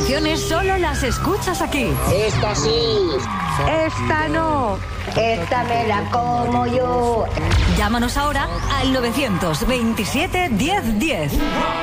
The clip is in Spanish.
canciones solo las escuchas aquí. Esta sí. Esta no. Esta me la como yo. Llámanos ahora al 927 1010.